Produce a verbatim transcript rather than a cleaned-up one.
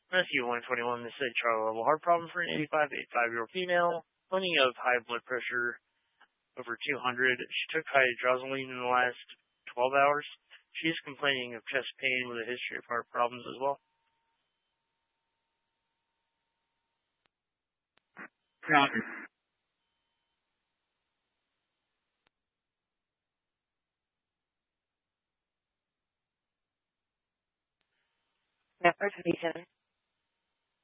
Rescue one twenty-one, this is a trial level heart problem for an eighty-five, eighty-five-year-old female, complaining of high blood pressure over two hundred. She took hydrozoline in the last twelve hours. She's complaining of chest pain with a history of heart problems as well. Copy. Network twenty-seven.